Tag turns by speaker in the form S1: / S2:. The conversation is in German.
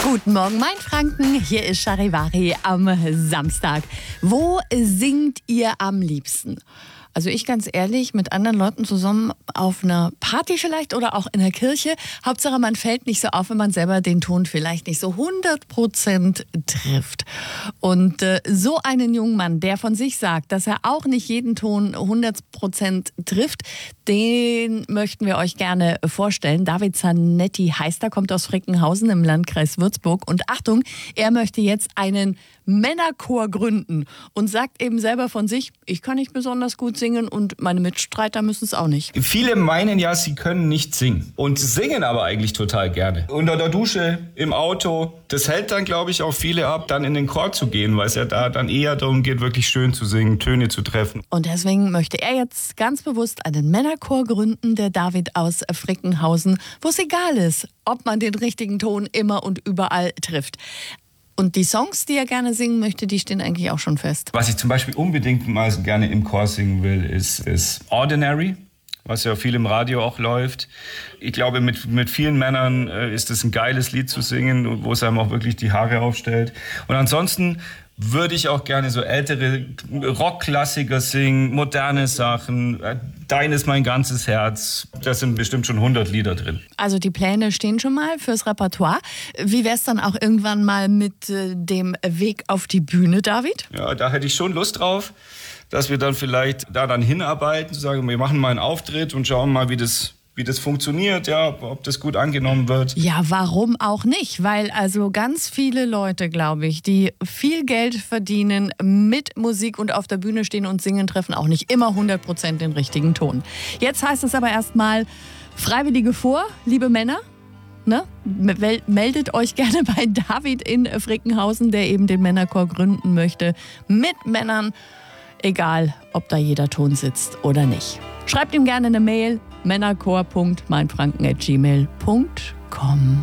S1: Guten Morgen, mein Franken. Hier ist Charivari am Samstag. Wo singt ihr am liebsten? Also ich ganz ehrlich, mit anderen Leuten zusammen auf einer Party vielleicht oder auch in der Kirche. Hauptsache, man fällt nicht so auf, wenn man selber den Ton vielleicht nicht so 100% trifft. Und so einen jungen Mann, der von sich sagt, dass er auch nicht jeden Ton 100% trifft, den möchten wir euch gerne vorstellen. David Zanetti heißt er, kommt aus Frickenhausen im Landkreis Würzburg. Und Achtung, er möchte jetzt einen Männerchor gründen und sagt eben selber von sich, ich kann nicht besonders gut singen und meine Mitstreiter müssen es auch nicht.
S2: Viele meinen ja, sie können nicht singen und singen aber eigentlich total gerne. Unter der Dusche, im Auto, das hält dann, glaube ich, auch viele ab, dann in den Chor zu gehen, weil es ja da dann eher darum geht, wirklich schön zu singen, Töne zu treffen.
S1: Und deswegen möchte er jetzt ganz bewusst einen Männerchor gründen, der David aus Frickenhausen, wo es egal ist, ob man den richtigen Ton immer und überall trifft. Und die Songs, die er gerne singen möchte, die stehen eigentlich auch schon fest.
S2: Was ich zum Beispiel unbedingt mal gerne im Chor singen will, ist Ordinary, was ja viel im Radio auch läuft. Ich glaube, mit vielen Männern ist es ein geiles Lied zu singen, wo es einem auch wirklich die Haare aufstellt. Und ansonsten würde ich auch gerne so ältere Rockklassiker singen, moderne Sachen. Dein ist mein ganzes Herz. Da sind bestimmt schon 100 Lieder drin.
S1: Also die Pläne stehen schon mal fürs Repertoire. Wie wär's dann auch irgendwann mal mit dem Weg auf die Bühne, David?
S2: Ja, da hätte ich schon Lust drauf, dass wir dann vielleicht da dann hinarbeiten, zu sagen, wir machen mal einen Auftritt und schauen mal, wie das funktioniert, ja, ob das gut angenommen wird.
S1: Ja, warum auch nicht? Weil also ganz viele Leute, glaube ich, die viel Geld verdienen mit Musik und auf der Bühne stehen und singen, treffen auch nicht immer 100% den richtigen Ton. Jetzt heißt es aber erstmal Freiwillige vor, liebe Männer. Ne? Meldet euch gerne bei David in Frickenhausen, der eben den Männerchor gründen möchte. Mit Männern, egal ob da jeder Ton sitzt oder nicht. Schreibt ihm gerne eine Mail, männerchor.meinfranken@gmail.com.